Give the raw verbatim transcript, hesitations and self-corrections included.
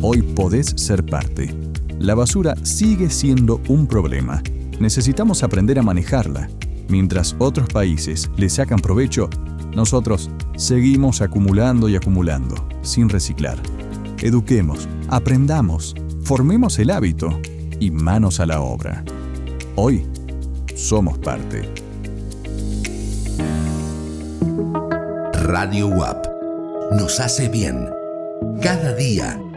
Hoy podés ser parte. La basura sigue siendo un problema. Necesitamos aprender a manejarla. Mientras otros países le sacan provecho, nosotros seguimos acumulando y acumulando, sin reciclar. Eduquemos, aprendamos, formemos el hábito y manos a la obra. Hoy somos parte. Radio U A P nos hace bien. Cada día